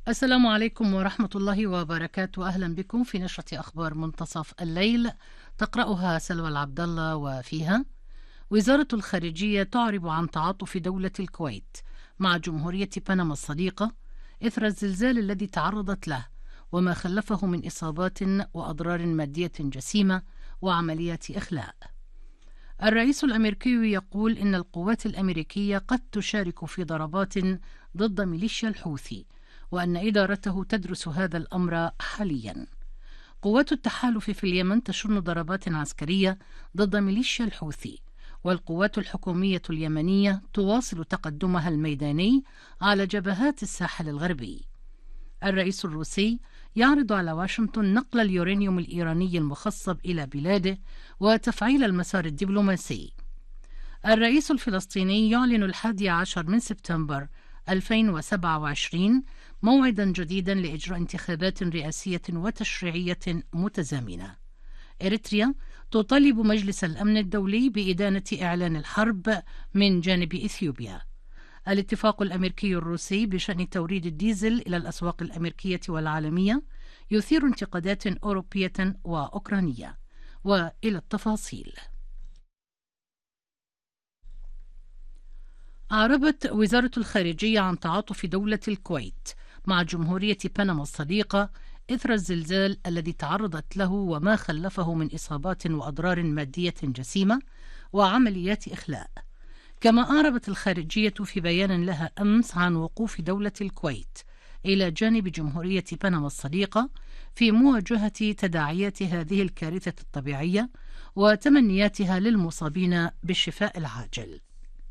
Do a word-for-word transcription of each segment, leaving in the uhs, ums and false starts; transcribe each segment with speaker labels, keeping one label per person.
Speaker 1: السلام عليكم ورحمة الله وبركاته. أهلا بكم في نشرة أخبار منتصف الليل، تقرأها سلوى العبد الله. وفيها: وزارة الخارجية تعرب عن تعاطف دولة الكويت مع جمهورية بنما الصديقة إثر الزلزال الذي تعرضت له وما خلفه من إصابات وأضرار مادية جسيمة وعمليات إخلاء. الرئيس الأمريكي يقول إن القوات الأمريكية قد تشارك في ضربات ضد ميليشيا الحوثي، وأن إدارته تدرس هذا الأمر حاليا. قوات التحالف في اليمن تشن ضربات عسكرية ضد ميليشيا الحوثي، والقوات الحكومية اليمنية تواصل تقدمها الميداني على جبهات الساحل الغربي. الرئيس الروسي يعرض على واشنطن نقل اليورانيوم الإيراني المخصب إلى بلاده وتفعيل المسار الدبلوماسي. الرئيس الفلسطيني يعلن الحادي عشر من سبتمبر ألفين وسبعة وعشرين موعدا جديدا لإجراء انتخابات رئاسية وتشريعية متزامنة. إريتريا تطالب مجلس الأمن الدولي بإدانة إعلان الحرب من جانب إثيوبيا. الاتفاق الأمريكي الروسي بشأن توريد الديزل إلى الأسواق الأمريكية والعالمية يثير انتقادات أوروبية وأوكرانية. وإلى التفاصيل. أعربت وزارة الخارجية عن تعاطف دولة الكويت مع جمهورية بنما الصديقة إثر الزلزال الذي تعرضت له وما خلفه من إصابات وأضرار مادية جسيمة وعمليات إخلاء. كما أعربت الخارجية في بيان لها أمس عن وقوف دولة الكويت إلى جانب جمهورية بنما الصديقة في مواجهة تداعيات هذه الكارثة الطبيعية وتمنياتها للمصابين بالشفاء العاجل.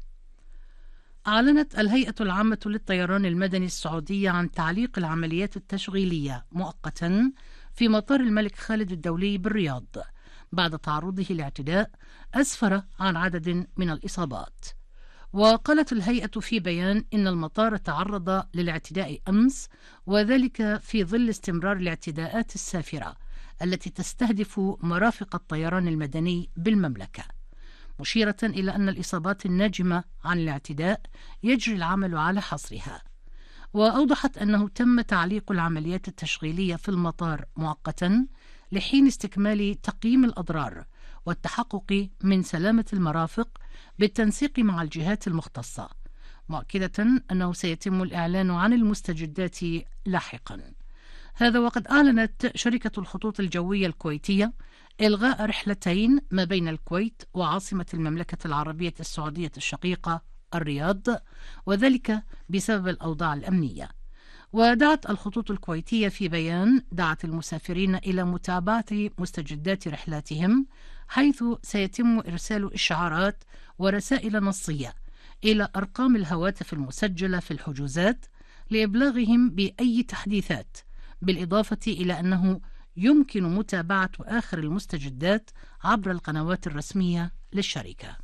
Speaker 1: أعلنت الهيئة العامة للطيران المدني السعودية عن تعليق العمليات التشغيلية مؤقتا في مطار الملك خالد الدولي بالرياض بعد تعرضه لاعتداء أسفر عن عدد من الإصابات. وقالت الهيئة في بيان إن المطار تعرض للاعتداء أمس، وذلك في ظل استمرار الاعتداءات السافرة التي تستهدف مرافق الطيران المدني بالمملكة، مشيرة إلى أن الإصابات الناجمة عن الاعتداء يجري العمل على حصرها. وأوضحت أنه تم تعليق العمليات التشغيلية في المطار مؤقتا لحين استكمال تقييم الأضرار والتحقق من سلامة المرافق بالتنسيق مع الجهات المختصة، مؤكدة أنه سيتم الإعلان عن المستجدات لاحقا. هذا وقد أعلنت شركة الخطوط الجوية الكويتية إلغاء رحلتين ما بين الكويت وعاصمة المملكة العربية السعودية الشقيقة الرياض، وذلك بسبب الأوضاع الأمنية. ودعت الخطوط الكويتية في بيان دعت المسافرين إلى متابعة مستجدات رحلاتهم، حيث سيتم إرسال إشعارات ورسائل نصية إلى أرقام الهواتف المسجلة في الحجوزات لإبلاغهم بأي تحديثات، بالإضافة إلى أنه يمكن متابعة آخر المستجدات عبر القنوات الرسمية للشركة.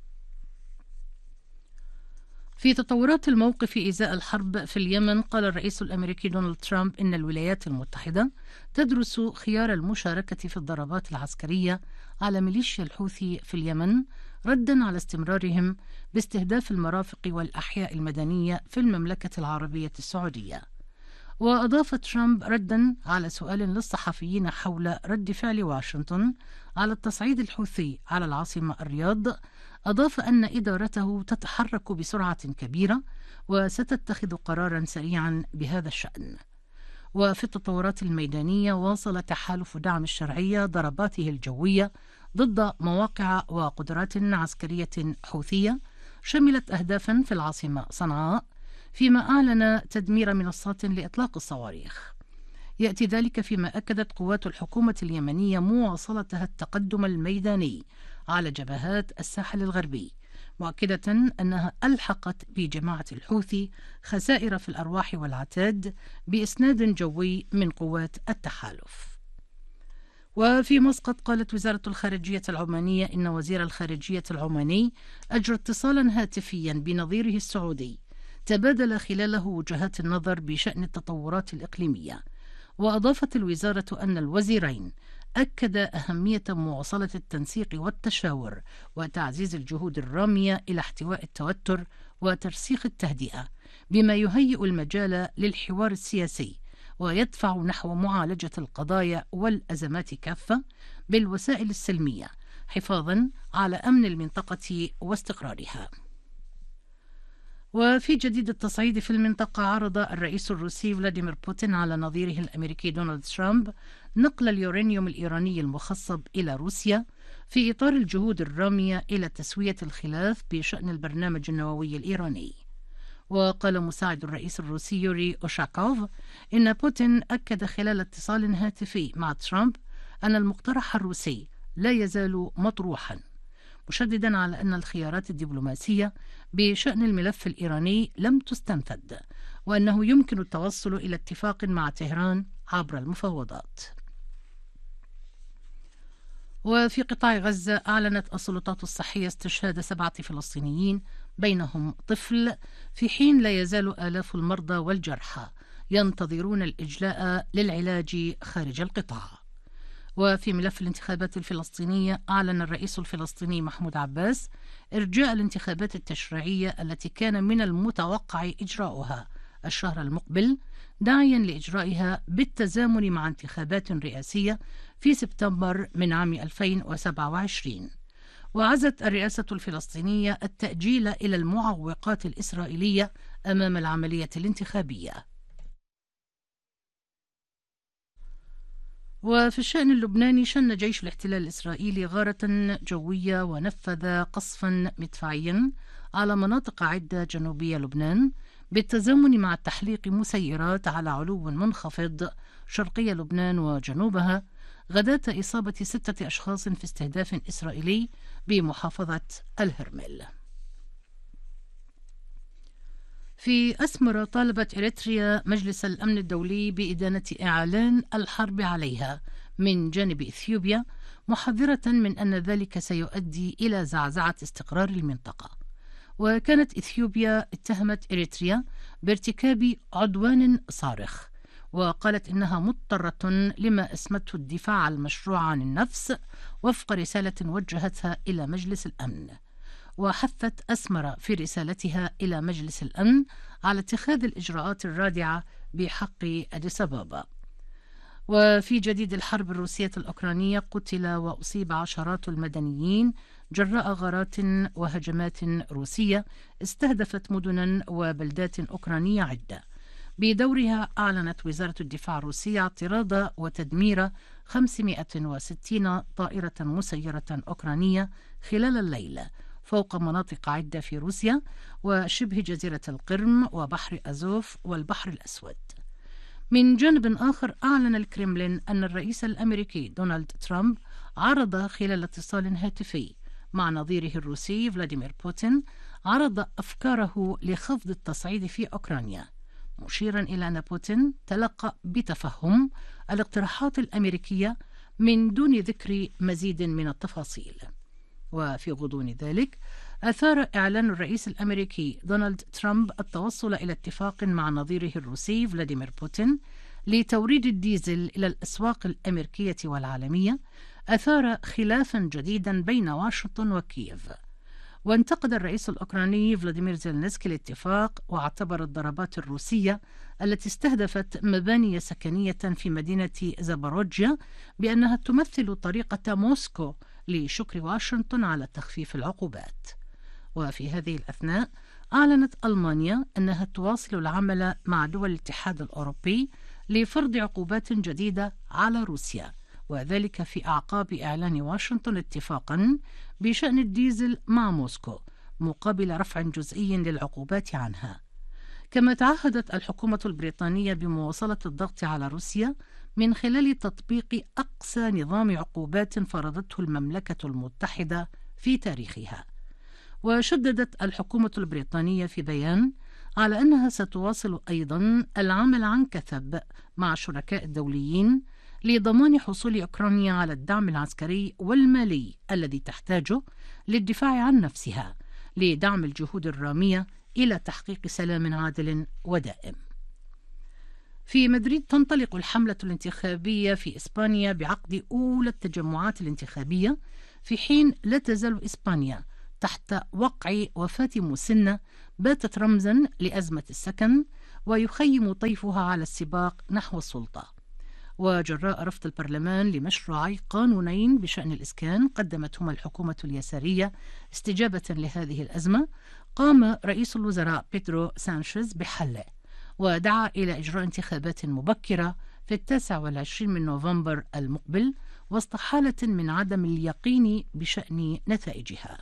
Speaker 1: في تطورات الموقف إزاء الحرب في اليمن، قال الرئيس الأمريكي دونالد ترامب إن الولايات المتحدة تدرس خيار المشاركة في الضربات العسكرية على ميليشيا الحوثي في اليمن، ردا على استمرارهم باستهداف المرافق والأحياء المدنية في المملكة العربية السعودية. وأضاف ترامب ردا على سؤال للصحفيين حول رد فعل واشنطن على التصعيد الحوثي على العاصمة الرياض، أضاف أن إدارته تتحرك بسرعة كبيرة وستتخذ قرارا سريعا بهذا الشأن. وفي التطورات الميدانية، واصل تحالف دعم الشرعية ضرباته الجوية ضد مواقع وقدرات عسكرية حوثية شملت أهدافا في العاصمة صنعاء، فيما أعلن تدمير منصات لإطلاق الصواريخ. يأتي ذلك فيما أكدت قوات الحكومة اليمنية مواصلتها التقدم الميداني على جبهات الساحل الغربي، مؤكدة أنها ألحقت بجماعة الحوثي خسائر في الأرواح والعتاد بإسناد جوي من قوات التحالف. وفي مسقط، قالت وزارة الخارجية العمانية إن وزير الخارجية العماني أجرى اتصالا هاتفيا بنظيره السعودي تبادل خلاله وجهات النظر بشأن التطورات الإقليمية. وأضافت الوزارة أن الوزيرين أكد أهمية مواصلة التنسيق والتشاور وتعزيز الجهود الرامية إلى احتواء التوتر وترسيخ التهدئة، بما يهيئ المجال للحوار السياسي ويدفع نحو معالجة القضايا والأزمات كافة بالوسائل السلمية، حفاظا على أمن المنطقة واستقرارها. وفي جديد التصعيد في المنطقة، عرض الرئيس الروسي فلاديمير بوتين على نظيره الأمريكي دونالد ترامب نقل اليورانيوم الإيراني المخصب إلى روسيا في إطار الجهود الرامية إلى تسوية الخلاف بشأن البرنامج النووي الإيراني. وقال مساعد الرئيس الروسي يوري أوشاكوف إن بوتين أكد خلال اتصال هاتفي مع ترامب أن المقترح الروسي لا يزال مطروحا، مشددا على أن الخيارات الدبلوماسية بشأن الملف الإيراني لم تستنفذ، وأنه يمكن التوصل إلى اتفاق مع طهران عبر المفاوضات. وفي قطاع غزة، أعلنت السلطات الصحية استشهاد سبعة فلسطينيين بينهم طفل، في حين لا يزال آلاف المرضى والجرحى ينتظرون الإجلاء للعلاج خارج القطاع. وفي ملف الانتخابات الفلسطينية، أعلن الرئيس الفلسطيني محمود عباس إرجاء الانتخابات التشريعية التي كان من المتوقع إجراؤها الشهر المقبل، داعيا لإجرائها بالتزامن مع انتخابات رئاسية في سبتمبر من عام ألفين وسبعة وعشرين. وعزت الرئاسة الفلسطينية التأجيل إلى المعوقات الإسرائيلية أمام العملية الانتخابية. وفي الشأن اللبناني، شن جيش الاحتلال الإسرائيلي غارة جوية ونفذ قصفا مدفعيا على مناطق عدة جنوبية لبنان، بالتزامن مع تحليق مسيرات على علو منخفض شرقي لبنان وجنوبها، غداة إصابة ستة أشخاص في استهداف إسرائيلي بمحافظة الهرمل. في أسمرة، طالبت إريتريا مجلس الأمن الدولي بإدانة إعلان الحرب عليها من جانب إثيوبيا، محذرة من أن ذلك سيؤدي إلى زعزعة استقرار المنطقة. وكانت إثيوبيا اتهمت إريتريا بارتكاب عدوان صارخ، وقالت إنها مضطرة لما اسمته الدفاع المشروع عن النفس وفق رسالة وجهتها إلى مجلس الأمن. وحثت أسمرة في رسالتها إلى مجلس الأمن على اتخاذ الإجراءات الرادعة بحق أديس أبابا. وفي جديد الحرب الروسية الأوكرانية، قتل وأصيب عشرات المدنيين جراء غارات وهجمات روسية استهدفت مدنا وبلدات أوكرانية عدة. بدورها، أعلنت وزارة الدفاع الروسية اعتراض وتدمير خمسمائة وستين طائرة مسيرة أوكرانية خلال الليل فوق مناطق عدة في روسيا وشبه جزيرة القرم وبحر أزوف والبحر الأسود. من جانب آخر، أعلن الكرملين أن الرئيس الأمريكي دونالد ترامب عرض خلال اتصال هاتفي مع نظيره الروسي فلاديمير بوتين عرض أفكاره لخفض التصعيد في أوكرانيا، مشيرا إلى أن بوتين تلقى بتفهم الاقتراحات الأمريكية من دون ذكر مزيد من التفاصيل. وفي غضون ذلك، أثار إعلان الرئيس الأمريكي دونالد ترامب التوصل إلى اتفاق مع نظيره الروسي فلاديمير بوتين لتوريد الديزل إلى الأسواق الأمريكية والعالمية، أثار خلافا جديدا بين واشنطن وكييف. وانتقد الرئيس الأوكراني فلاديمير زيلينسكي الاتفاق، واعتبر الضربات الروسية التي استهدفت مباني سكنية في مدينة زاباروجيا بأنها تمثل طريقة موسكو لشكر واشنطن على تخفيف العقوبات. وفي هذه الأثناء، أعلنت ألمانيا أنها تواصل العمل مع دول الاتحاد الأوروبي لفرض عقوبات جديدة على روسيا، وذلك في أعقاب إعلان واشنطن اتفاقا بشأن الديزل مع موسكو مقابل رفع جزئي للعقوبات عنها. كما تعهدت الحكومة البريطانية بمواصلة الضغط على روسيا من خلال تطبيق أقسى نظام عقوبات فرضته المملكة المتحدة في تاريخها. وشددت الحكومة البريطانية في بيان على أنها ستواصل أيضا العمل عن كثب مع الشركاء الدوليين لضمان حصول أوكرانيا على الدعم العسكري والمالي الذي تحتاجه للدفاع عن نفسها لدعم الجهود الرامية إلى تحقيق سلام عادل ودائم. في مدريد تنطلق الحملة الانتخابية في إسبانيا بعقد أولى التجمعات الانتخابية، في حين لا تزال إسبانيا تحت وقع وفاة مسنة باتت رمزا لأزمة السكن ويخيم طيفها على السباق نحو السلطة. وجراء رفض البرلمان لمشروعي قانونين بشأن الإسكان قدمتهما الحكومة اليسارية استجابة لهذه الأزمة، قام رئيس الوزراء بيدرو سانشيز بحله، ودعا إلى إجراء انتخابات مبكرة في التاسع والعشرين من نوفمبر المقبل وسط حالة من عدم اليقين بشأن نتائجها.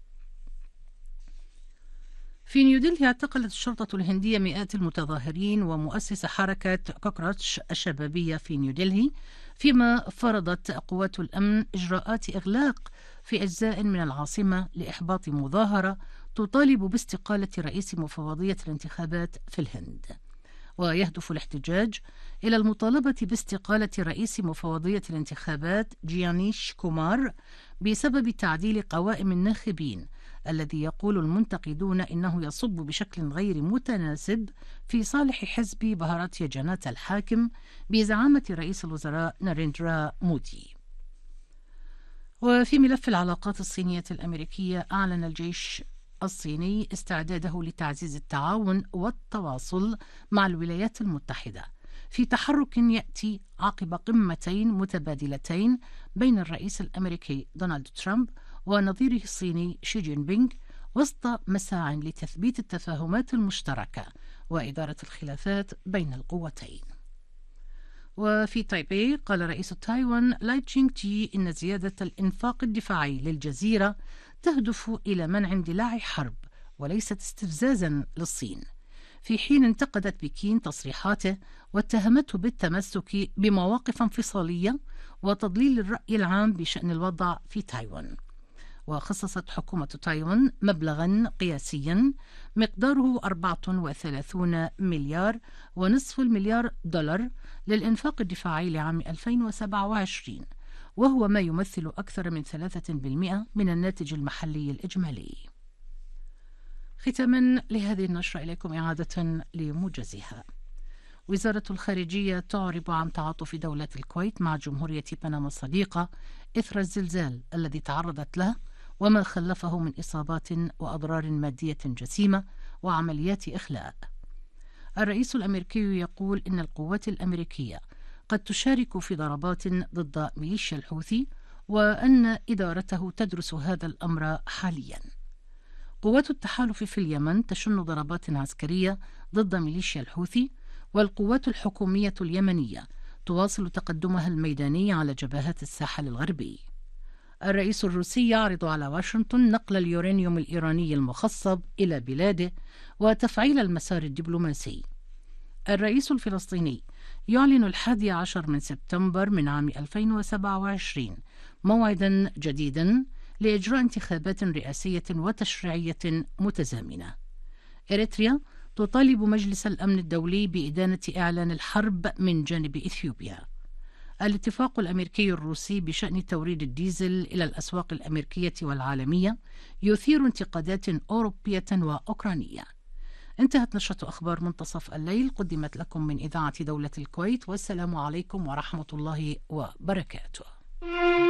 Speaker 1: في نيودلهي اعتقلت الشرطة الهندية مئات المتظاهرين ومؤسس حركة كوكراتش الشبابية في نيودلهي، فيما فرضت قوات الأمن إجراءات إغلاق في أجزاء من العاصمة لإحباط مظاهرة تطالب باستقالة رئيس مفوضية الانتخابات في الهند. ويهدف الاحتجاج إلى المطالبة باستقالة رئيس مفوضية الانتخابات جيانيش كومار بسبب تعديل قوائم الناخبين الذي يقول المنتقدون إنه يصب بشكل غير متناسب في صالح حزب بهاراتيا جناتا الحاكم بزعامة رئيس الوزراء ناريندرا مودي. وفي ملف العلاقات الصينية الأمريكية، أعلن الجيش الصيني استعداده لتعزيز التعاون والتواصل مع الولايات المتحدة في تحرك يأتي عقب قمتين متبادلتين بين الرئيس الأمريكي دونالد ترامب ونظيره الصيني شي جين بينغ، وسط مساع لتثبيت التفاهمات المشتركة وإدارة الخلافات بين القوتين. وفي تايبي قال رئيس تايوان لاي تشينغ تي إن زيادة الإنفاق الدفاعي للجزيرة تهدف إلى منع اندلاع حرب وليست استفزازا للصين، في حين انتقدت بكين تصريحاته واتهمته بالتمسك بمواقف انفصالية وتضليل الرأي العام بشأن الوضع في تايوان. وخصصت حكومة تايوان مبلغا قياسيا مقداره أربعة وثلاثين مليار ونصف المليار دولار للإنفاق الدفاعي لعام ألفين وسبعة وعشرين، وهو ما يمثل أكثر من ثلاثة بالمئة من الناتج المحلي الإجمالي. ختاما لهذه النشرة إليكم إعادة لموجزها. وزارة الخارجية تعرب عن تعاطف دولة الكويت مع جمهورية بنما الصديقة إثر الزلزال الذي تعرضت له وما خلفه من إصابات وأضرار مادية جسيمة وعمليات إخلاء. الرئيس الأمريكي يقول إن القوات الأمريكية قد تشارك في ضربات ضد ميليشيا الحوثي وأن إدارته تدرس هذا الأمر حاليا. قوات التحالف في اليمن تشن ضربات عسكرية ضد ميليشيا الحوثي، والقوات الحكومية اليمنية تواصل تقدمها الميداني على جبهات الساحل الغربي. الرئيس الروسي يعرض على واشنطن نقل اليورانيوم الإيراني المخصب إلى بلاده وتفعيل المسار الدبلوماسي. الرئيس الفلسطيني يعلن الحادي عشر من سبتمبر من عام ألفين وسبعة وعشرين موعدا جديدا لإجراء انتخابات رئاسية وتشريعية متزامنة. إريتريا تطالب مجلس الأمن الدولي بإدانة إعلان الحرب من جانب إثيوبيا. الاتفاق الأمريكي الروسي بشأن توريد الديزل إلى الأسواق الأمريكية والعالمية يثير انتقادات أوروبية وأوكرانية. انتهت نشرة أخبار منتصف الليل، قدمت لكم من إذاعة دولة الكويت، والسلام عليكم ورحمة الله وبركاته.